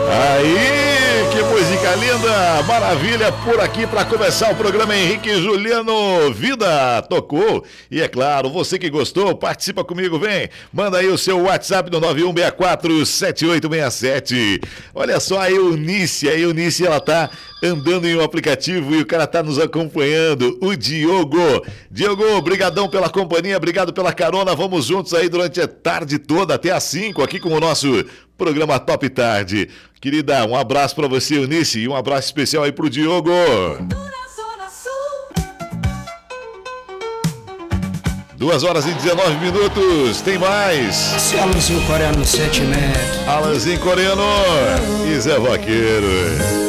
Aí, que música linda, maravilha, por aqui para começar o programa Henrique e Juliano Vida tocou. E é claro, você que gostou, participa comigo, vem, manda aí o seu WhatsApp no 91647867. Olha só a Eunice, ela tá andando em um aplicativo e o cara tá nos acompanhando, o Diogo. Diogo, brigadão pela companhia, obrigado pela carona, vamos juntos aí durante a tarde toda, até às 5, aqui com o nosso programa Top Tarde. Querida, um abraço pra você, Eunice, e um abraço especial aí pro Diogo. 2h19, tem mais. Esse Alanzinho coreano 7 metros. Alanzinho coreano e Zé Vaqueiro.